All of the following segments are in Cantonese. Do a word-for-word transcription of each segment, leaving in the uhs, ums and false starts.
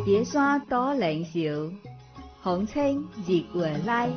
別山多靈秀，風清日月來。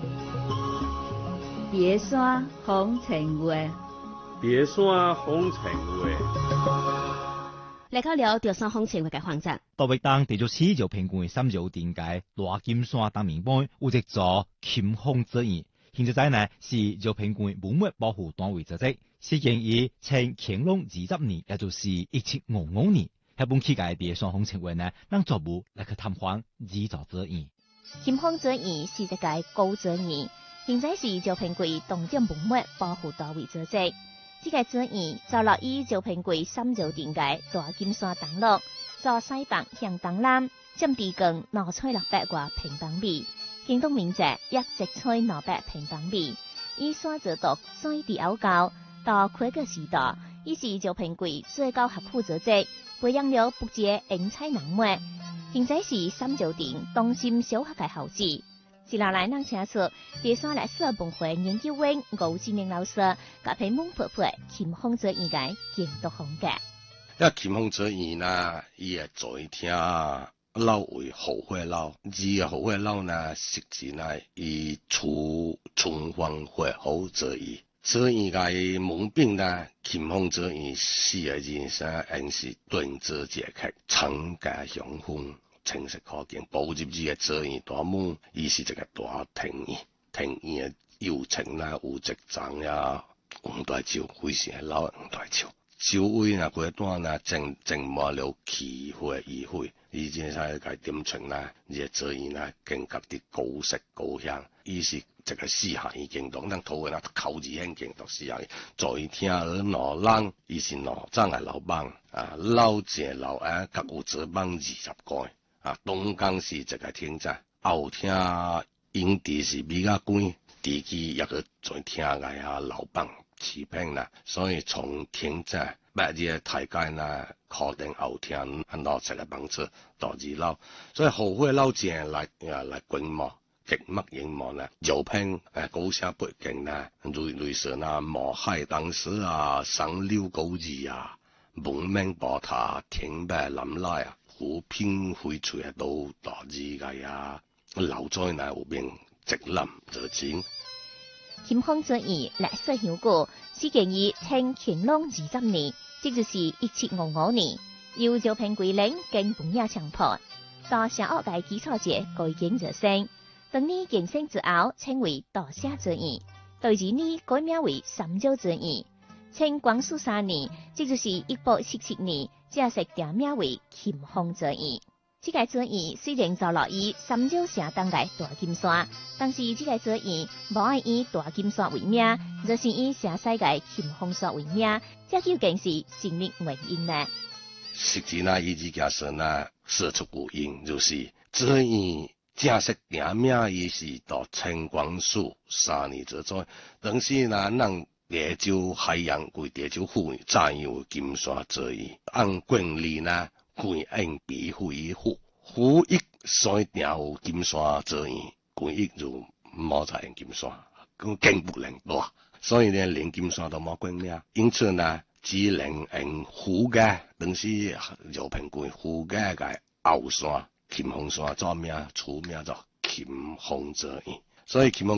別山風情月， 別山風情月。 嚟考了別山風情月嘅環節。 到尾當地咗四條平均三條電解大金山當面杯，有隻做金風之意。現在仔呢是就平均文物保護單位組織，是建議稱乾隆二十年，也就是一七五五年。喺本期嘅別山風情月呢，讓作務來去探訪製造之意。 金風之意是一個高之意，現在是就平均重點文物保護單位組織。這個之意就落於就平均三條電解大金山東路，從西北向東南，佔地共兩千六百多平方米。京東面積約一千兩百平方米，以山泽讀在地歐教到開國時代，以是就平均最高學府組織培養了不少英才人物。現在是三條店東心小學嘅校址。接下來能請出別山歷史文化研究院吳志明老師，甲皮蒙婆婆金風之意嘅研讀風格。 一金風之意呢，伊係在聽老為後會老，而嘅後會老呢，實際呢以處春風會好之意。所以嘅門柄呢，金風之意四個人生應是端坐節客，參加享歡，清晰可見。步入呢個之意大門，伊是一個大庭院，庭院嘅有情啦，有職長呀，黃大洲非常老黃大洲。周圍呢嗰段呢，正正滿了奇花異卉，以前喺個點稱呢，呢個之意呢，更加啲高色高香，伊是。這個四下已經當咱土嘅那口字輕勁讀四下，在聽而羅人，伊是羅莊嘅老幫啊，老姐老啊，各有這幫二十個啊，東江是一個聽者，後聽影帝是比較貴，地區也個在聽嘅啊老幫持平啦，所以從聽者八日大概呢，可能後聽很多這個幫助到二老，所以後會老姐來啊來觀摩。極乜影望咧，有拼誒高聲背景咧，類類似啊，毛海當時啊，上六高字啊，蒙明波塔停白林來啊，虎片飛出啊，都大字嘅啊，老在那後邊直林就錢。 金風之意歷史悠久，是建議清乾隆二十年，即就是一七五五年，由就平規領經本野強迫，到小學嘅基礎節改建而成。當年建成之後，稱為大社之意；第二年改名為三朝之意。清光緒三年，即就是一八七七年，正式定名為金風之意。這個之意雖然就落於三朝城東嘅大金山，但是這個之意無愛以大金山為名，而是以城西嘅金風山為名，這究竟是甚麼原因呢？ 實際呢，伊這件事呢，說出古因就是之意。正式定名伊是到清光緒三年之左，當時呢，咱地州海洋歸地州府占有金山之意，按慣例呢，歸應必恢復，府邑所定有金山之意，歸邑就冇再用金山，咁更不能大，所以呢，連金山都冇冠名，因此呢，只能用府嘅，當時就平歸府嘅嘅後山。金風山做名，出名做金風之意，所以金風